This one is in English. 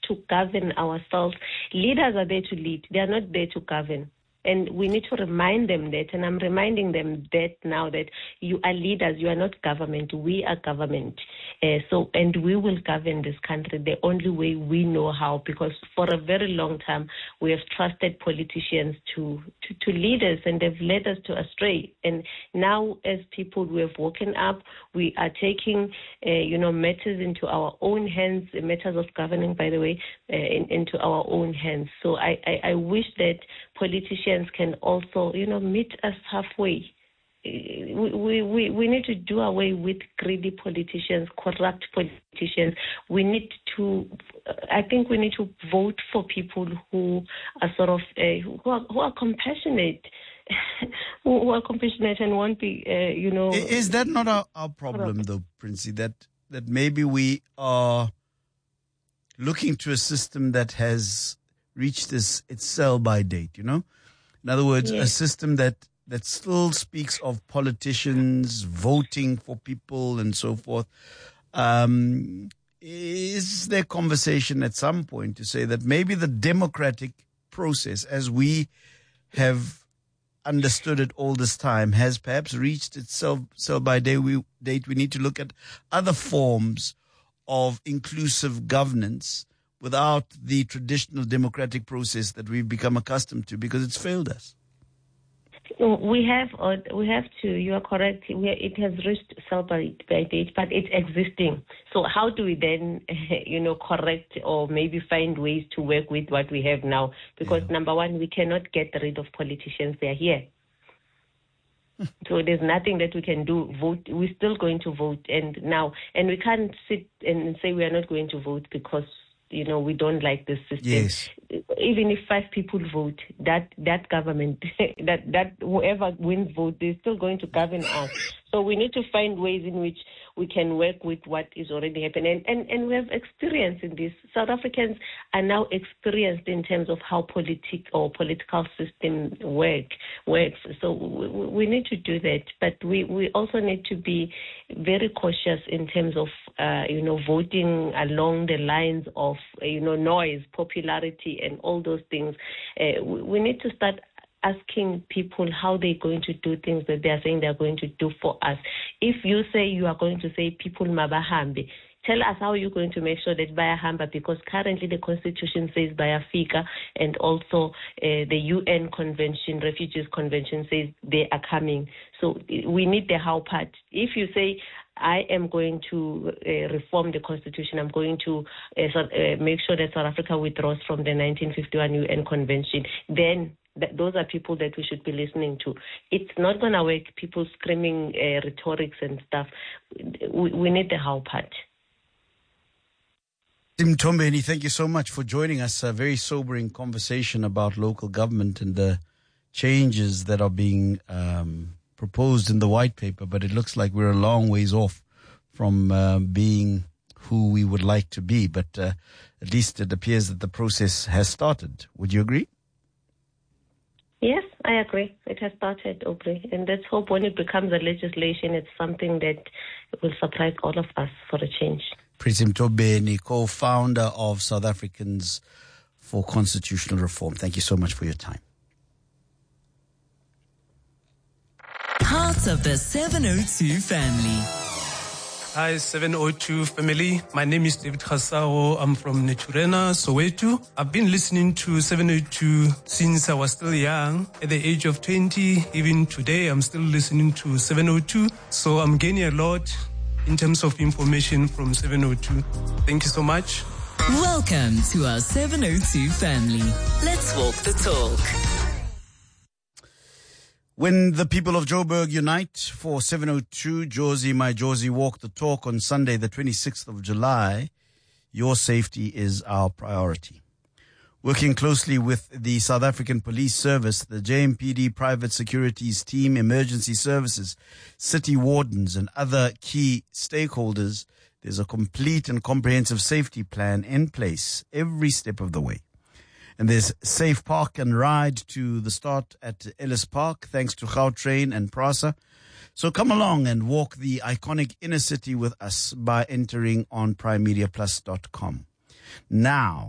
to govern ourselves. Leaders are there to lead. They are not there to govern. And we need to remind them that, and I'm reminding them that now, that you are leaders, you are not government, we are government. And we will govern this country the only way we know how, because for a very long time we have trusted politicians to lead us, and they've led us to astray. And now, as people, we have woken up, we are taking matters into our own hands, matters of governing, by the way, into our own hands. So I wish that politicians can also, meet us halfway. We need to do away with greedy politicians, corrupt politicians. I think we need to vote for people who are sort of, who are compassionate, who are compassionate and won't be, Is that not our problem, though, Princey, that maybe we are looking to a system that has reached its sell-by date, In other words, yes. A system that still speaks of politicians voting for people and so forth. Is there conversation at some point to say that maybe the democratic process, as we have understood it all this time, has perhaps reached its sell-by date? We need to look at other forms of inclusive governance without the traditional democratic process that we've become accustomed to, because it's failed us. We have to, you are correct, it has reached sell-by date, but it's existing. So how do we then, correct or maybe find ways to work with what we have now? Because number one, we cannot get rid of politicians, they're here. So there's nothing that we can do. Vote, we're still going to vote, and we can't sit and say we are not going to vote because we don't like this system. Yes. Even if 5 people vote, that government, that whoever wins vote, they're still going to govern us. So we need to find ways in which we can work with what is already happening. And we have experience in this. South Africans are now experienced in terms of how political system works. So we need to do that. But we also need to be very cautious in terms of, voting along the lines of, noise, popularity, and all those things. We need to start asking people how they're going to do things that they are saying they're going to do for us. If you say you are going to say people mabahambe, tell us how you're going to make sure that bayahamba, because currently the Constitution says bayafika, and also the UN Convention, Refugees Convention, says they are coming. So we need the how part. If you say, I am going to reform the Constitution, I'm going to make sure that South Africa withdraws from the 1951 UN Convention, then those are people that we should be listening to. It's not going to work, people screaming rhetorics and stuff. We need the how part. Tim Tombeni, thank you so much for joining us. A very sobering conversation about local government and the changes that are being proposed in the white paper, but it looks like we're a long ways off from being who we would like to be. But at least it appears that the process has started. Would you agree? Yes, I agree. It has started, Aubrey. And let's hope when it becomes a legislation, it's something that will surprise all of us for a change. Princey Mtobeni, co-founder of South Africans for Constitutional Reform. Thank you so much for your time. Part of the 702 family. Hi, 702 family. My name is David Khasaro. I'm from Naturena, Soweto. I've been listening to 702 since I was still young. At the age of 20, even today, I'm still listening to 702. So I'm gaining a lot in terms of information from 702. Thank you so much. Welcome to our 702 family. Let's walk the talk. When the people of Joburg unite for 702 Jozi, my Jozi Walk the Talk on Sunday, the 26th of July, your safety is our priority. Working closely with the South African Police Service, the JMPD Private Securities Team, emergency services, city wardens, and other key stakeholders, there's a complete and comprehensive safety plan in place every step of the way. And there's safe park and ride to the start at Ellis Park, thanks to Gautrain and PRASA. So come along and walk the iconic inner city with us by entering on primemediaplus.com. Now,